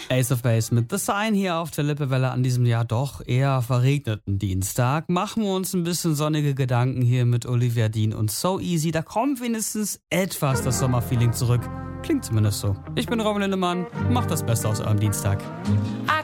Ace of Base mit The Sign hier auf der Lippewelle an diesem ja doch eher verregneten Dienstag. Machen wir uns ein bisschen sonnige Gedanken hier mit Olivia Dean und So Easy. Da kommt wenigstens etwas das Sommerfeeling zurück. Klingt zumindest so. Ich bin Robin Lindemann. Macht das Beste aus eurem Dienstag. I